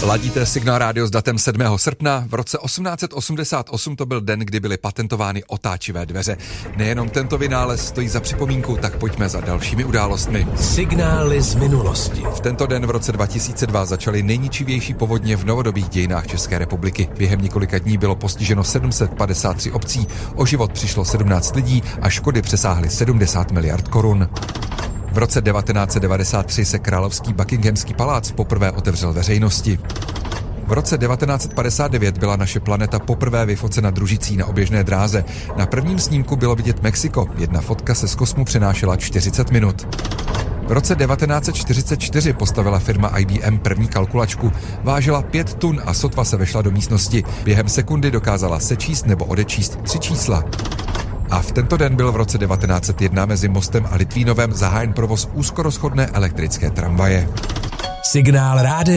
Ladíte Signál rádio s datem 7. srpna. V roce 1888 to byl den, kdy byly patentovány otáčivé dveře. Nejenom tento vynález stojí za připomínku, tak pojďme za dalšími událostmi. Signály z minulosti. V tento den v roce 2002 začaly nejničivější povodně v novodobých dějinách České republiky. Během několika dní bylo postiženo 753 obcí, o život přišlo 17 lidí a škody přesáhly 70 miliard korun. V roce 1993 se královský Buckinghamský palác poprvé otevřel veřejnosti. V roce 1959 byla naše planeta poprvé vyfocena družicí na oběžné dráze. Na prvním snímku bylo vidět Mexiko. Jedna fotka se z kosmu přenášela 40 minut. V roce 1944 postavila firma IBM první kalkulačku. Vážila 5 tun a sotva se vešla do místnosti. Během sekundy dokázala sečíst nebo odečíst 3 čísla. A v tento den byl v roce 1901 mezi Mostem a Litvínovem zahájen provoz úzkorozchodné elektrické tramvaje. Signál rádia.